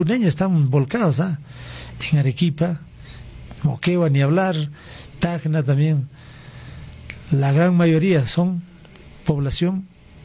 están volcados, en Arequipa, Moquegua, ni hablar, Tacna también. La gran mayoría son población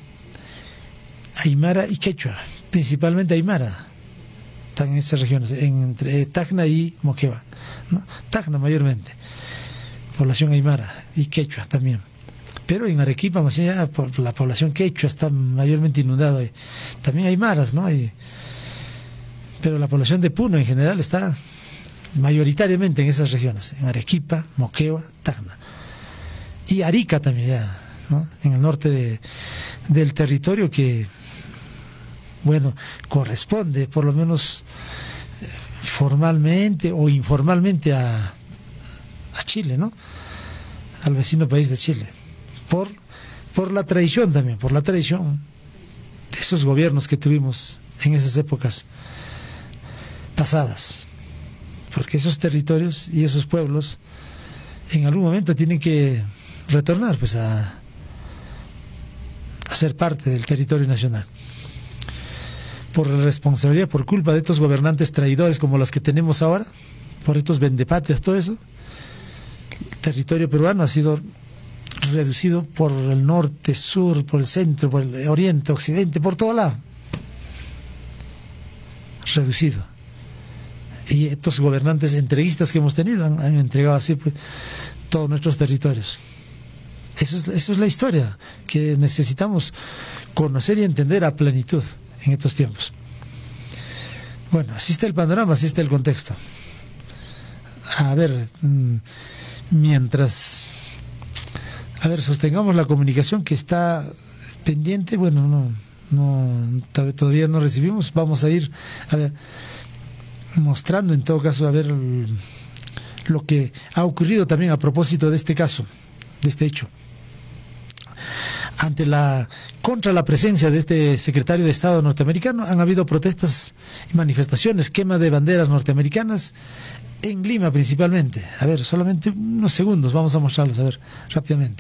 aymara y quechua, principalmente aymara, están en esas regiones, entre Tacna y Moquegua, ¿no? Tacna mayormente, población aymara y quechua también. Pero en Arequipa, más allá, la población quechua está mayormente inundada. También hay maras, ¿no? Pero la población de Puno en general está mayoritariamente en esas regiones, en Arequipa, Moquegua, Tacna. Y Arica también ya, ¿no? En el norte del territorio que, bueno, corresponde por lo menos formalmente o informalmente a Chile, ¿no? Al vecino país de Chile. Por la tradición también, por la tradición de esos gobiernos que tuvimos en esas épocas pasadas, porque esos territorios y esos pueblos en algún momento tienen que retornar pues a ser parte del territorio nacional. Por responsabilidad, por culpa de estos gobernantes traidores como los que tenemos ahora, por estos vendepatrias, todo eso, el territorio peruano ha sido reducido por el norte, sur, por el centro, por el oriente, occidente, por todo lado. Reducido. Y estos gobernantes entreguistas que hemos tenido han entregado así pues todos nuestros territorios. Eso es la historia que necesitamos conocer y entender a plenitud en estos tiempos. Bueno, así está el panorama, así está el contexto. A ver, sostengamos la comunicación que está pendiente. Bueno, todavía no recibimos. Vamos a ir mostrando en todo caso lo que ha ocurrido también a propósito de este caso, de este hecho. Contra la presencia de este secretario de Estado norteamericano han habido protestas y manifestaciones, quema de banderas norteamericanas en Lima principalmente. A ver, solamente unos segundos, vamos a mostrarlos, a ver, rápidamente.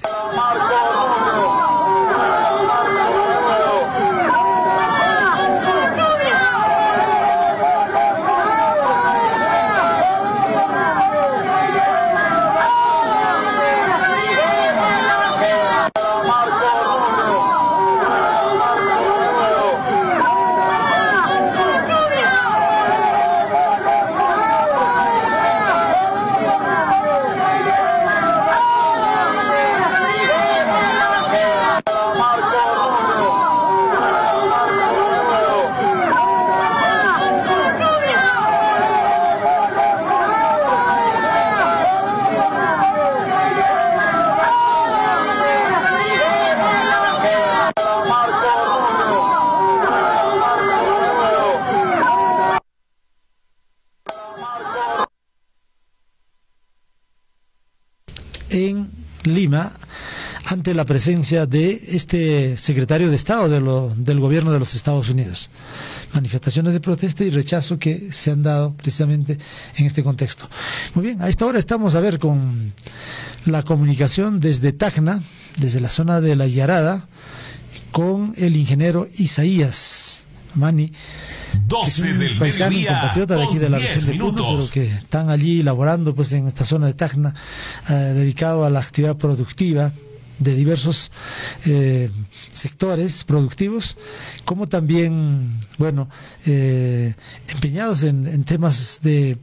En Lima, ante la presencia de este secretario de Estado del gobierno de los Estados Unidos. Manifestaciones de protesta y rechazo que se han dado precisamente en este contexto. Muy bien, a esta hora estamos con la comunicación desde Tacna, desde la zona de La Yarada, con el ingeniero Isaías Mani, 12 del paisano y mediodía, compatriota de aquí de la región de Puno, pero que están allí laborando pues en esta zona de Tacna, dedicado a la actividad productiva de diversos sectores productivos, como también, bueno, empeñados en temas de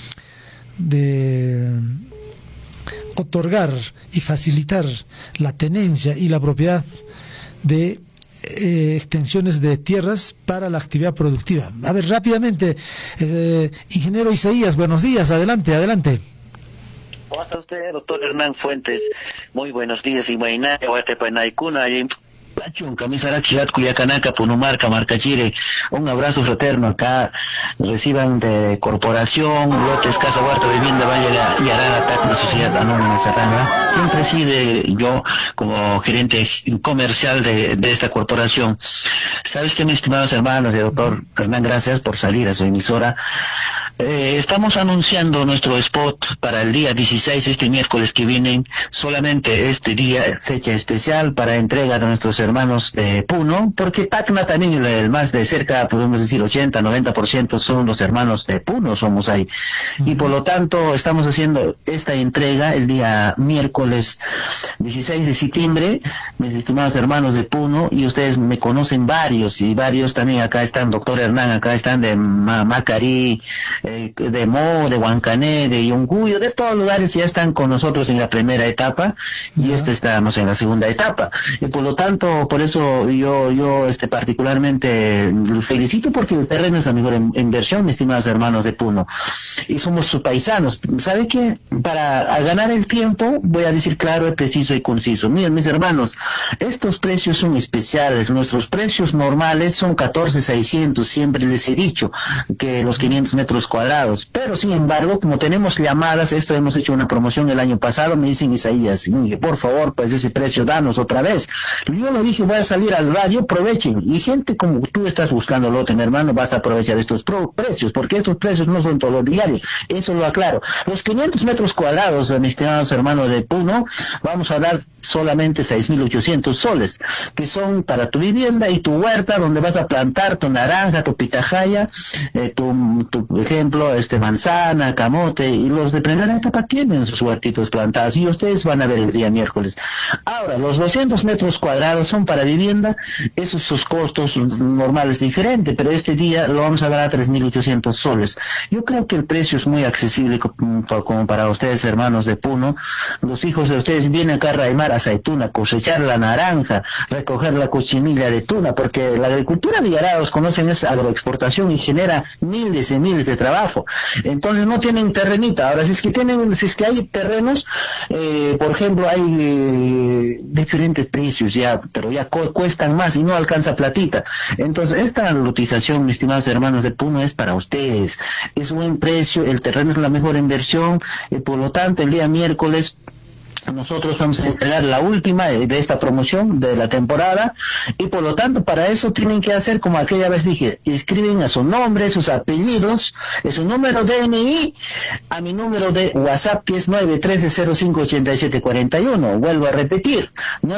otorgar y facilitar la tenencia y la propiedad de extensiones de tierras para la actividad productiva. A ver, rápidamente, ingeniero Isaías, buenos días, adelante. ¿Cómo está usted, doctor Hernán Fuentes? Muy buenos días, y mañana, Punumarca, Marcachire, un abrazo fraterno acá, reciban de corporación, lotes, casa, huerta, vivienda, Valle Yarada, Tacna, Sociedad Anónima Serrana. Siempre sigue yo como gerente comercial de esta corporación. ¿Sabes qué, mis estimados hermanos de doctor Hernán? Gracias por salir a su emisora. Estamos anunciando nuestro spot para el día 16, este miércoles que viene, solamente este día, fecha especial para entrega de nuestros hermanos de Puno, porque Tacna también, el más de cerca, podemos decir 80-90% son los hermanos de Puno, somos ahí. Y por lo tanto, estamos haciendo esta entrega el día miércoles 16 de septiembre, mis estimados hermanos de Puno, y ustedes me conocen varios, y varios también acá están, doctor Hernán, acá están de Macarí, de Mo, de Huancané, de Yunguyo, de todos lugares ya están con nosotros en la primera etapa y estamos en la segunda etapa. Y por lo tanto, por eso yo particularmente felicito porque el terreno es la mejor inversión, mis estimados hermanos de Puno. Y somos sus paisanos. ¿Sabe qué? Para ganar el tiempo, voy a decir claro, preciso y conciso. Miren, mis hermanos, estos precios son especiales. Nuestros precios normales son 14,600. Siempre les he dicho que los 500 metros cuadrados, pero sin embargo, como tenemos llamadas, esto hemos hecho una promoción el año pasado, me dicen Isaías, por favor, pues ese precio danos otra vez. Yo lo dije, voy a salir al radio, aprovechen, y gente como tú estás buscando lote, mi hermano, vas a aprovechar estos precios, porque estos precios no son todos los diarios, eso lo aclaro. Los 500 metros cuadrados, mis estimados hermanos de Puno, vamos a dar solamente 6,800 soles, que son para tu vivienda y tu huerta, donde vas a plantar tu naranja, tu pitahaya, tu ejemplo, manzana, camote, y los de primera etapa tienen sus huertitos plantados, y ustedes van a ver el día miércoles. Ahora, los 200 metros cuadrados son para vivienda, esos sus costos normales diferentes, pero este día lo vamos a dar a 3,800 soles. Yo creo que el precio es muy accesible como para ustedes, hermanos de Puno. Los hijos de ustedes vienen acá a raimar aceituna, cosechar la naranja, recoger la cochinilla de tuna, porque la agricultura de Yarados, conocen, es agroexportación y genera miles y miles de trabajo. Entonces no tienen terrenita. Ahora, si es que hay terrenos, por ejemplo, hay diferentes precios ya, pero ya cuestan más y no alcanza platita. Entonces, esta lotización, mis estimados hermanos de Puno, es para ustedes. Es un buen precio, el terreno es la mejor inversión, y por lo tanto, el día miércoles nosotros vamos a entregar la última de esta promoción de la temporada, y por lo tanto para eso tienen que hacer como aquella vez dije, escriben a su nombre, sus apellidos, su número DNI, a mi número de WhatsApp, que es 913-05-8741, vuelvo a repetir,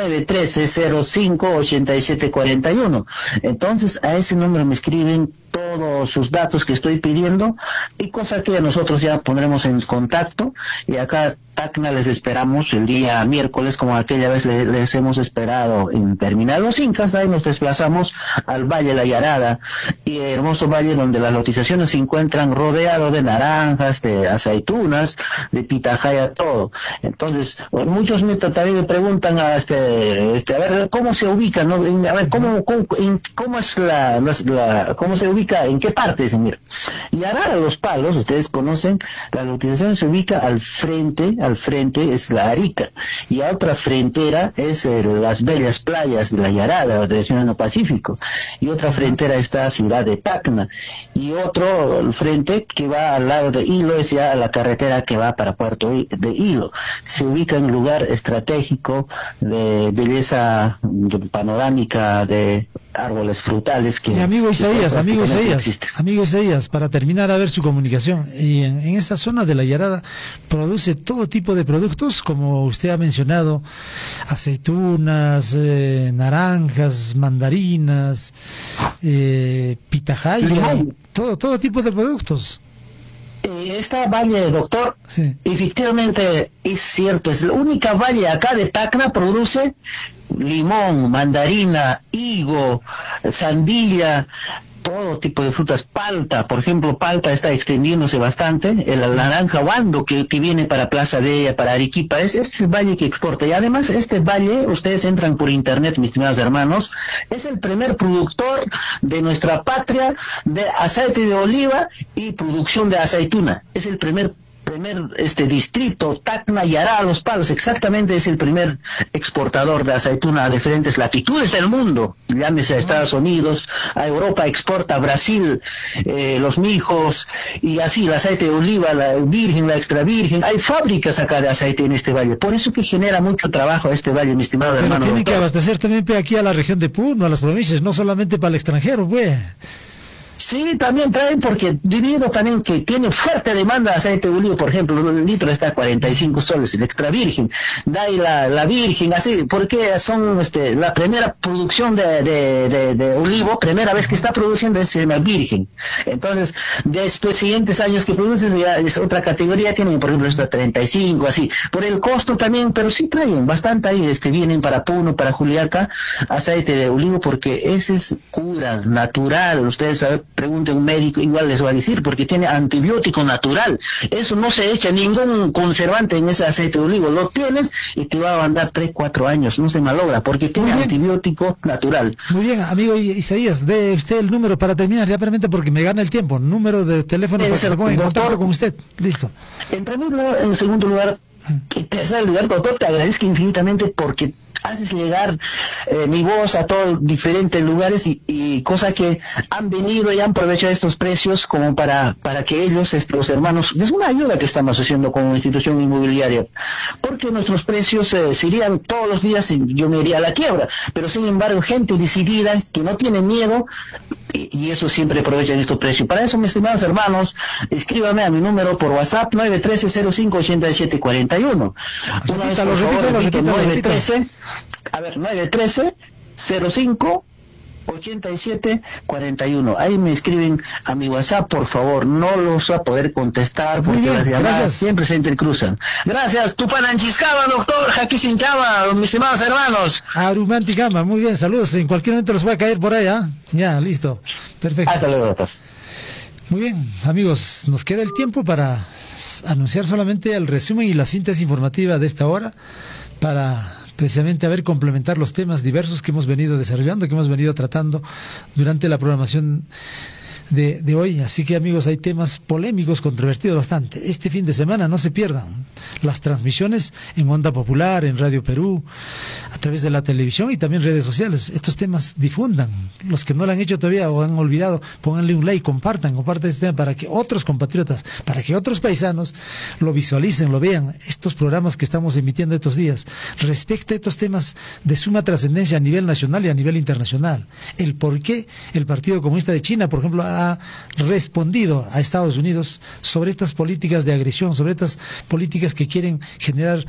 913-05-8741. Entonces a ese número me escriben todos sus datos que estoy pidiendo, y cosa que nosotros ya pondremos en contacto, y acá Tacna les esperamos el día miércoles, como aquella vez les hemos esperado en Terminal Los Incas. De ahí nos desplazamos al Valle La Yarada, y hermoso valle donde las lotizaciones se encuentran rodeado de naranjas, de aceitunas, de pitahaya, todo. Entonces, muchos también me preguntan a ver cómo se ubica, ¿no? A ver cómo es cómo se ubica, en qué parte, señor. Y ahora Los Palos, ustedes conocen, la lotización se ubica al frente es la Arica, y a otra frontera es las bellas playas de la Yarada, del Océano Pacífico, y otra frontera está Ciudad de Tacna, y otro el frente que va al lado de Hilo es ya la carretera que va para Puerto de Hilo. Se ubica en un lugar estratégico de belleza panorámica, de árboles frutales que... Amigo Isaías, para terminar a ver su comunicación, y en esa zona de la Yarada produce todo tipo de productos, como usted ha mencionado, aceitunas, naranjas, mandarinas, pitahaya, todo tipo de productos. Esta valle, doctor, sí, efectivamente es cierto, es la única valle acá de Tacna produce limón, mandarina, higo, sandía, todo tipo de frutas. Palta, por ejemplo, palta está extendiéndose bastante, el naranja bando que viene para Plaza Bella, para Arequipa, es este valle que exporta. Y además este valle, ustedes entran por internet, mis estimados hermanos, es el primer productor de nuestra patria de aceite de oliva y producción de aceituna. Es el primer distrito, Tacna, Yará, Los Palos, exactamente es el primer exportador de aceituna a diferentes latitudes del mundo, llámese a Estados Unidos, a Europa exporta, a Brasil, los mijos, y así el aceite de oliva, la virgen, la extra virgen, hay fábricas acá de aceite en este valle, por eso que genera mucho trabajo este valle, mi estimado hermano. Tienen que abastecer también aquí a la región de Puno, a las provincias, no solamente para el extranjero, pues. Sí, también traen porque debido también que tiene fuerte demanda de aceite de olivo, por ejemplo, el litro está a 45 soles, el extra virgen, de ahí la virgen, así, porque son la primera producción de olivo, primera vez que está produciendo es la virgen. Entonces, después siguientes años que produces ya es otra categoría, tienen por ejemplo hasta 35, así, por el costo también, pero sí traen bastante ahí, vienen para Puno, para Juliaca, aceite de olivo, porque ese es cura natural, ustedes saben, pregunte a un médico, igual les va a decir, porque tiene antibiótico natural. Eso no se echa ningún conservante en ese aceite de olivo. Lo tienes y te va a andar 3, 4 años, no se malogra, porque tiene antibiótico natural. Muy bien, amigo Isaías, dé usted el número para terminar rápidamente porque me gana el tiempo. Número de teléfono para que se ponga en contacto con usted. Listo. En segundo lugar, doctor, te agradezco infinitamente porque haces llegar mi voz a todos diferentes lugares y cosas que han venido y han aprovechado estos precios como para que ellos, los hermanos, es una ayuda que estamos haciendo como institución inmobiliaria, porque nuestros precios se irían todos los días y yo me iría a la quiebra, pero sin embargo gente decidida que no tiene miedo y eso siempre aprovechan estos precios. Para eso, mis estimados hermanos, escríbame a mi número por WhatsApp 913-05-8741. Una vez, por favor, repito, 913-05-8741. Ahí me escriben a mi WhatsApp, por favor. No los va a poder contestar porque las llamadas siempre se intercruzan. Gracias. Tupananchiscaba, doctor Jaqui Sinchaba, mis estimados hermanos. Arumanticama, muy bien, saludos. En cualquier momento los voy a caer por ahí, ¿ah? Ya, listo. Perfecto. Hasta luego, doctor. Muy bien, amigos, nos queda el tiempo para anunciar solamente el resumen y la síntesis informativa de esta hora para precisamente complementar los temas diversos que hemos venido desarrollando, que hemos venido tratando durante la programación de hoy. Así que, amigos, hay temas polémicos, controvertidos bastante. Este fin de semana no se pierdan las transmisiones en Onda Popular, en Radio Perú, a través de la televisión y también redes sociales. Estos temas difundan. Los que no lo han hecho todavía o han olvidado, pónganle un like, compartan este tema para que otros compatriotas, para que otros paisanos lo visualicen, lo vean. Estos programas que estamos emitiendo estos días respecto a estos temas de suma trascendencia a nivel nacional y a nivel internacional. El por qué el Partido Comunista de China, por ejemplo, ha respondido a Estados Unidos sobre estas políticas de agresión, sobre estas políticas que quieren generar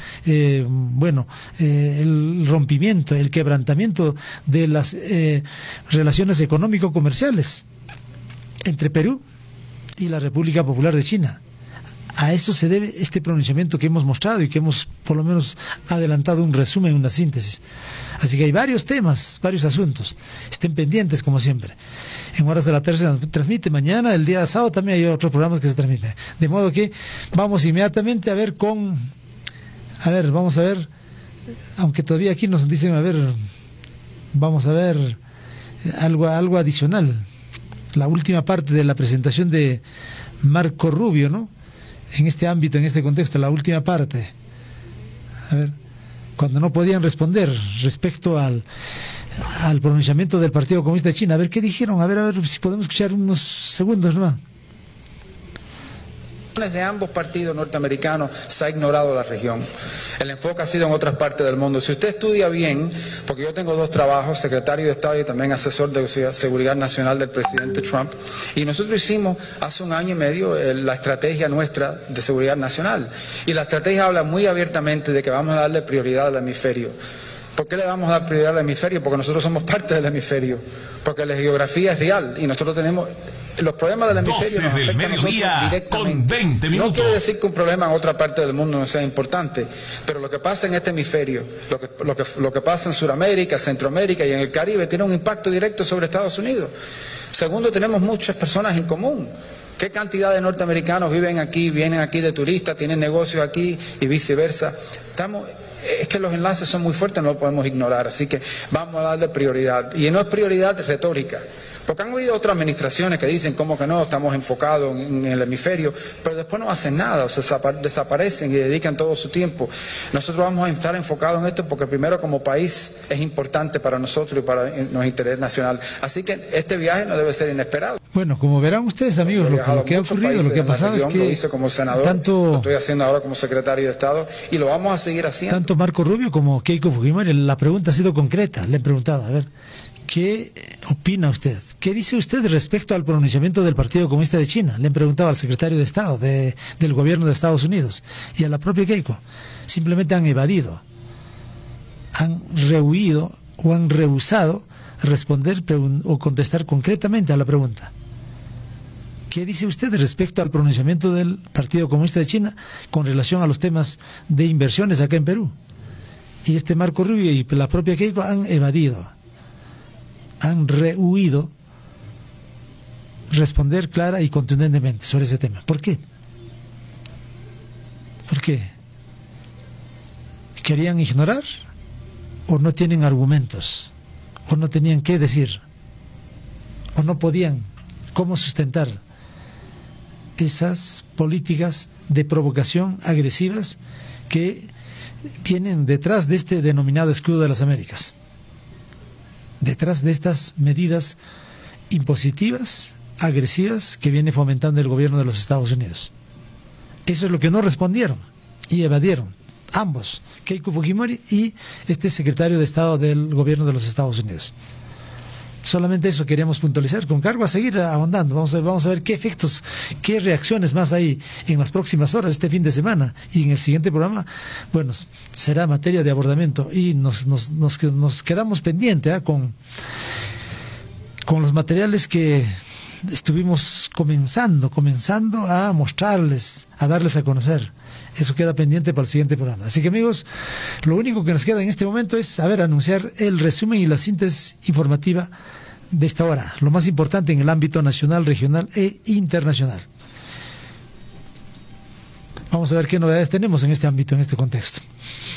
el rompimiento, el quebrantamiento de las relaciones económico-comerciales entre Perú y la República Popular de China. A eso se debe este pronunciamiento que hemos mostrado y que hemos por lo menos adelantado un resumen, una síntesis. Así que hay varios temas, varios asuntos. Estén pendientes como siempre. En Horas de la Tarde se transmite. Mañana, el día sábado, también hay otros programas que se transmiten. De modo que vamos inmediatamente a ver vamos a ver, aunque todavía aquí nos dicen, vamos a ver algo adicional. La última parte de la presentación de Marco Rubio, ¿no? En este ámbito, en este contexto, la última parte. Cuando no podían responder respecto al pronunciamiento del Partido Comunista de China. ¿Qué dijeron? A ver si podemos escuchar unos segundos nomás. De ambos partidos norteamericanos se ha ignorado la región. El enfoque ha sido en otras partes del mundo. Si usted estudia bien, porque yo tengo 2 trabajos, secretario de Estado y también asesor de seguridad nacional del presidente Trump, y nosotros hicimos hace 1 año y medio la estrategia nuestra de seguridad nacional. Y la estrategia habla muy abiertamente de que vamos a darle prioridad al hemisferio. ¿Por qué le vamos a dar prioridad al hemisferio? Porque nosotros somos parte del hemisferio, porque la geografía es real y nosotros tenemos... Los problemas del hemisferio nos afectan a nosotros directamente. Con 20 minutos. No quiere decir que un problema en otra parte del mundo no sea importante, pero lo que pasa en este hemisferio, lo que pasa en Sudamérica, Centroamérica y en el Caribe tiene un impacto directo sobre Estados Unidos. Segundo, tenemos muchas personas en común. ¿Qué cantidad de norteamericanos viven aquí, vienen aquí de turistas, tienen negocios aquí y viceversa? Es que los enlaces son muy fuertes, no lo podemos ignorar, así que vamos a darle prioridad. Y no es prioridad retórica. Porque han habido otras administraciones que dicen como que no, estamos enfocados en el hemisferio, pero después no hacen nada, o sea, desaparecen y dedican todo su tiempo. Nosotros vamos a estar enfocados en esto porque primero como país es importante para nosotros y para nuestro interés nacional. Así que este viaje no debe ser inesperado. Bueno, como verán ustedes, amigos, lo que ha ocurrido, lo que ha pasado es que... Lo hice como senador, lo estoy haciendo ahora como secretario de Estado y lo vamos a seguir haciendo. Tanto Marco Rubio como Keiko Fujimori, la pregunta ha sido concreta, le he preguntado, ¿qué opina usted? ¿Qué dice usted respecto al pronunciamiento del Partido Comunista de China? Le han preguntado al secretario de Estado del gobierno de Estados Unidos y a la propia Keiko. Simplemente han evadido, han rehuido o han rehusado responder o contestar concretamente a la pregunta. ¿Qué dice usted respecto al pronunciamiento del Partido Comunista de China con relación a los temas de inversiones acá en Perú? Y Marco Rubio y la propia Keiko han evadido, han rehuido responder clara y contundentemente sobre ese tema. ¿Por qué? ¿Por qué? ¿Querían ignorar o no tienen argumentos? ¿O no tenían qué decir? ¿O no podían cómo sustentar esas políticas de provocación agresivas que tienen detrás de este denominado escudo de las Américas? Detrás de estas medidas impositivas, agresivas, que viene fomentando el gobierno de los Estados Unidos. Eso es lo que no respondieron y evadieron, ambos, Keiko Fujimori y secretario de Estado del gobierno de los Estados Unidos. Solamente eso queríamos puntualizar, con cargo a seguir ahondando. Vamos a ver qué efectos, qué reacciones más hay en las próximas horas, este fin de semana, y en el siguiente programa, bueno, será materia de abordamiento, y nos quedamos pendientes con los materiales que estuvimos comenzando a mostrarles, a darles a conocer. Eso queda pendiente para el siguiente programa. Así que, amigos, lo único que nos queda en este momento es anunciar el resumen y la síntesis informativa de esta hora, lo más importante en el ámbito nacional, regional e internacional. Vamos a ver qué novedades tenemos en este ámbito, en este contexto.